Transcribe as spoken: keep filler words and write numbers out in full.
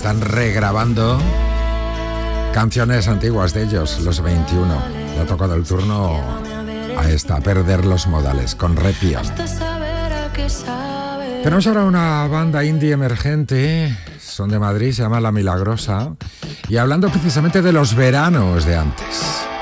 están regrabando canciones antiguas de ellos, los veintiuno. Le ha tocado el turno a esta, Perder los modales, con Repión. Tenemos ahora una banda indie emergente, son de Madrid, se llama La Milagrosa, y hablando precisamente de los veranos de antes.